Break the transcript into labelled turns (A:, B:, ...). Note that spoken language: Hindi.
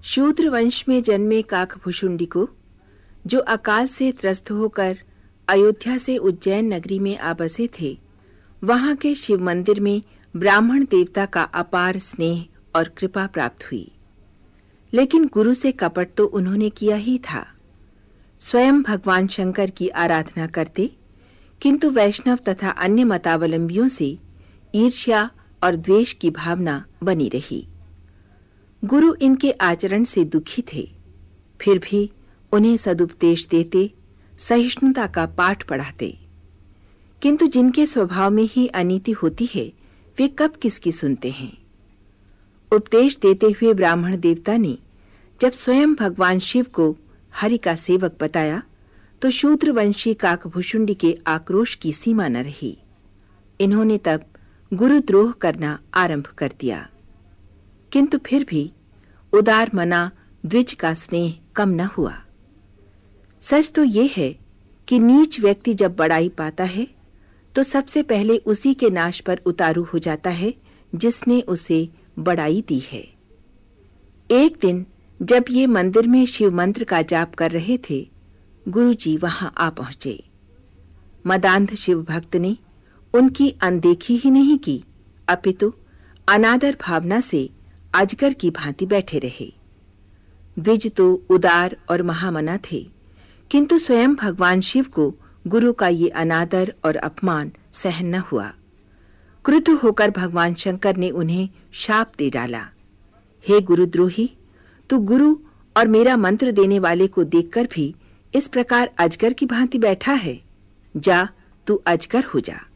A: शूद्र वंश में जन्मे काकभुशुंडी को, जो अकाल से त्रस्त होकर अयोध्या से उज्जैन नगरी में आ बसे थे, वहां के शिव मंदिर में ब्राह्मण देवता का अपार स्नेह और कृपा प्राप्त हुई। लेकिन गुरु से कपट तो उन्होंने किया ही था। स्वयं भगवान शंकर की आराधना करते, किंतु वैष्णव तथा अन्य मतावलंबियों से ईर्ष्या और द्वेष की भावना बनी रही। गुरु इनके आचरण से दुखी थे, फिर भी उन्हें सदुपदेश देते, सहिष्णुता का पाठ पढ़ाते। किंतु जिनके स्वभाव में ही अनीति होती है, वे कब किसकी सुनते हैं। उपदेश देते हुए ब्राह्मण देवता ने जब स्वयं भगवान शिव को हरि का सेवक बताया, तो शूद्रवंशी काकभुशुंडी के आक्रोश की सीमा न रही। इन्होंने तब गुरुद्रोह करना आरंभ कर दिया। किंतु फिर भी उदार मना द्विज का स्नेह कम न हुआ। सच तो ये है कि नीच व्यक्ति जब बड़ाई पाता है, तो सबसे पहले उसी के नाश पर उतारू हो जाता है जिसने उसे बड़ाई दी है। एक दिन जब ये मंदिर में शिव मंत्र का जाप कर रहे थे, गुरुजी वहां आ पहुंचे। मदांध शिव भक्त ने उनकी अनदेखी ही नहीं की, अपितु अनादर भावना से अजगर की भांति बैठे रहे। द्विज तो उदार और महामना थे, किंतु स्वयं भगवान शिव को गुरु का ये अनादर और अपमान सहन न हुआ। क्रुद्ध होकर भगवान शंकर ने उन्हें शाप दे डाला। हे गुरुद्रोही, तू गुरु और मेरा मंत्र देने वाले को देखकर भी इस प्रकार अजगर की भांति बैठा है। जा, तू अजगर हो जा।